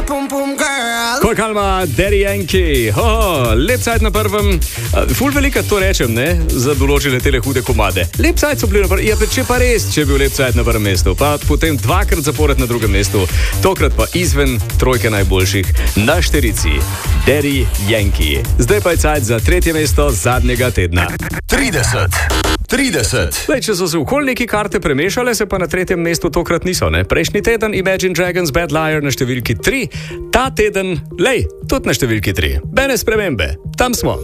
Ko kalma, Daddy Yankee, lep sajt na prvem, ful velika to rečem, ne, za določene tele hude komade. Lep sajt so bili na prvem, ja, če pa res, če je bil lep sajt na prvem mestu, pa potem dvakrat zapored na drugem mestu, tokrat pa izven trojke najboljših, na štirici, Daddy Yankee. Zdaj pa je sajt za tretje mesto zadnjega tedna. 30. Lej, če so se okoli neki karte premešale, se pa na tretjem mestu tokrat niso, ne? Prejšnji teden Imagine Dragons Bad Liar na številki 3, ta teden, tudi na številki 3. Bene spremembe, tam smo.